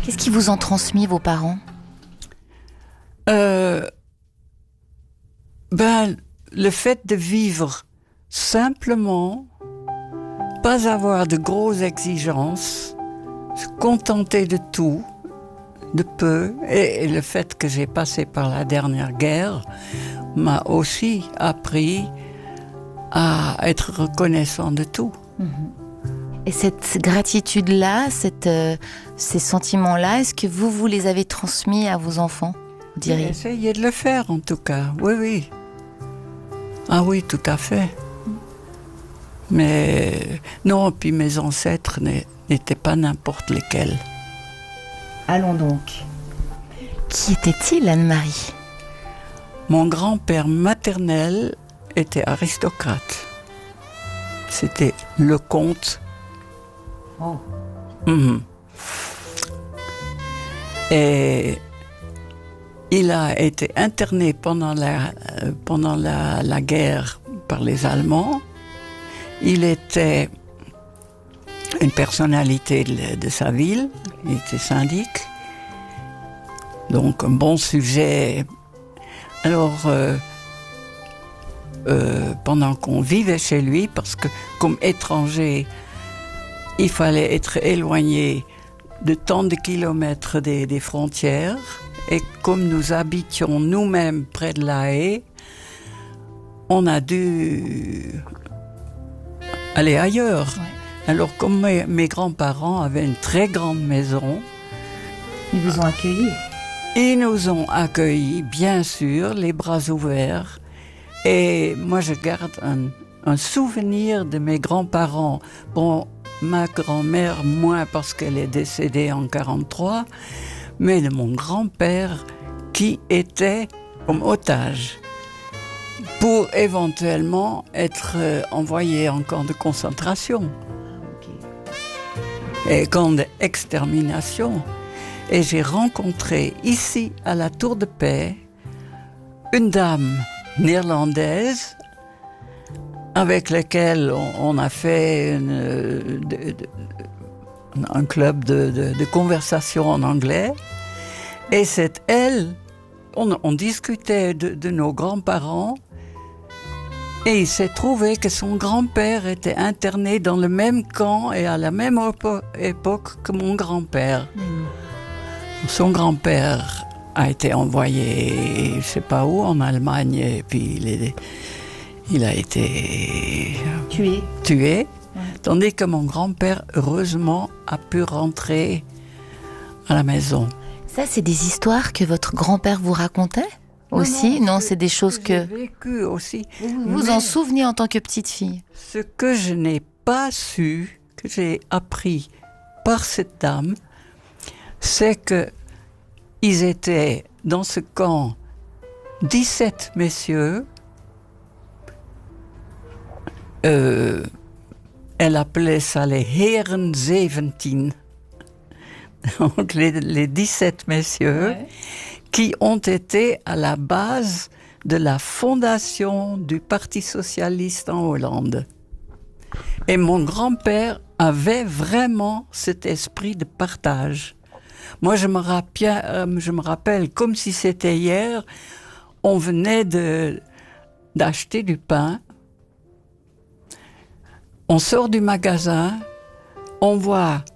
Qu'est-ce qui vous ont transmis, vos parents? Le fait de vivre simplement, pas avoir de grosses exigences, se contenter de tout, de peu, et le fait que j'ai passé par la dernière guerre m'a aussi appris à être reconnaissant de tout. Et cette gratitude-là, ces sentiments-là, est-ce que vous les avez transmis à vos enfants, vous diriez? J'ai essayé de le faire en tout cas, oui. Ah oui, tout à fait. Mais non, puis mes ancêtres n'étaient pas n'importe lesquels. Allons donc. Qui était-il, Anne-Marie? Mon grand-père maternel était aristocrate. C'était le comte. Oh. Et il a été interné pendant la guerre par les Allemands. Il était une personnalité de sa ville. Il était syndic. Donc un bon sujet. Alors, pendant qu'on vivait chez lui, parce que comme étranger, il fallait être éloigné de tant de kilomètres des frontières. Et comme nous habitions nous-mêmes près de La Haye, on a dû aller ailleurs. Ouais. Alors comme mes grands-parents avaient une très grande maison, ils vous ont accueillis? Ils nous ont accueillis, bien sûr, les bras ouverts. Et moi, je garde un souvenir de mes grands-parents. Bon, ma grand-mère, moins parce qu'elle est décédée en 1943, mais de mon grand-père qui était comme otage pour éventuellement être envoyé en camp de concentration. Et camp d'extermination. Et j'ai rencontré ici, à la Tour de Paix, une dame néerlandaise avec laquelle on a fait un club de conversation en anglais. Et c'est elle, on discutait de nos grands-parents, et il s'est trouvé que son grand-père était interné dans le même camp et à la même époque que mon grand-père. Son grand-père a été envoyé, je ne sais pas où, en Allemagne, et puis il a été tué. Ouais. Tandis que mon grand-père, heureusement, a pu rentrer à la maison. Ça, c'est des histoires que votre grand-père vous racontait aussi? Non, c'est des choses que j'ai vécues aussi. Vous vous en souvenez en tant que petite fille? Ce que je n'ai pas su, que j'ai appris par cette dame, c'est que ils étaient dans ce camp 17 messieurs. Elle appelait ça les Heren 17. Donc les 17 messieurs, ouais, qui ont été à la base de la fondation du Parti socialiste en Hollande. Et mon grand-père avait vraiment cet esprit de partage. Moi, je me rappelle comme si c'était hier, on venait d'acheter du pain. On sort du magasin, on voit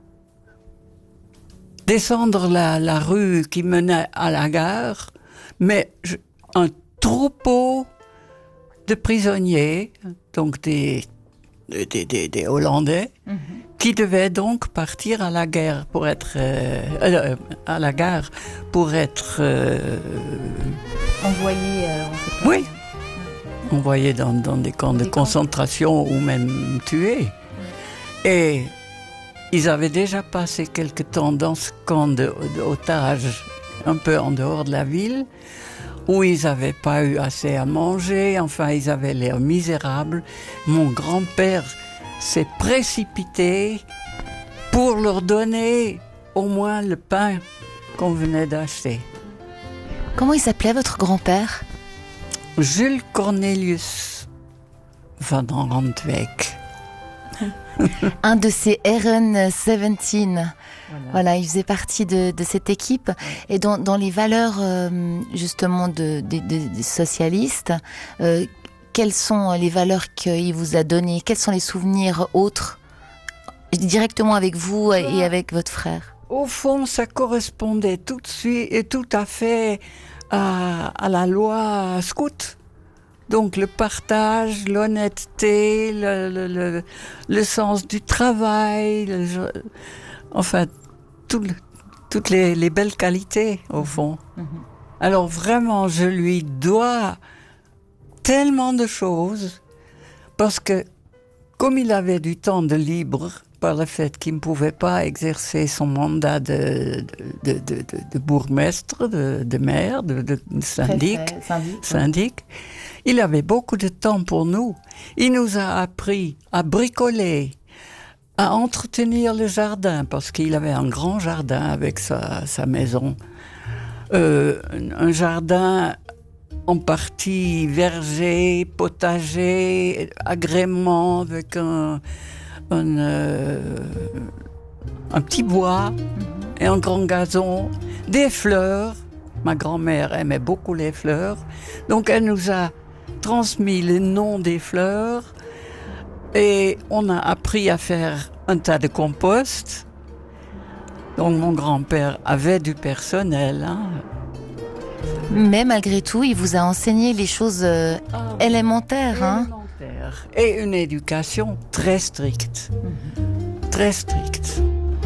descendre la rue qui menait à la gare, mais un troupeau de prisonniers, donc des Hollandais, qui devaient donc partir à la guerre pour être à la gare pour être envoyés. Oui. Envoyés dans des camps de concentration ou même tués. Et ils avaient déjà passé quelque temps dans ce camp d'otages, un peu en dehors de la ville, où ils n'avaient pas eu assez à manger, enfin ils avaient l'air misérables. Mon grand-père s'est précipité pour leur donner au moins le pain qu'on venait d'acheter. Comment il s'appelait votre grand-père? Jules Cornelius van Randwijk. Un de ces Aaron 17. Voilà, il faisait partie de cette équipe. Et dans les valeurs, justement, des socialistes, quelles sont les valeurs qu'il vous a données? Quels sont les souvenirs autres, directement avec vous et avec votre frère? Au fond, ça correspondait tout de suite et tout à fait à la loi scout. Donc le partage, l'honnêteté, le sens du travail, enfin toutes les belles qualités au fond. Alors vraiment, je lui dois tellement de choses parce que comme il avait du temps de libre par le fait qu'il ne pouvait pas exercer son mandat de bourgmestre, de maire, de syndic, il avait beaucoup de temps pour nous. Il nous a appris à bricoler, à entretenir le jardin, parce qu'il avait un grand jardin avec sa maison. Un jardin en partie verger, potager, agrément avec un petit bois et un grand gazon, des fleurs. Ma grand-mère aimait beaucoup les fleurs, donc elle nous a transmis les noms des fleurs et on a appris à faire un tas de compost. Donc mon grand-père avait du personnel. Mais malgré tout, il vous a enseigné les choses élémentaires. Et une éducation très stricte. Très stricte.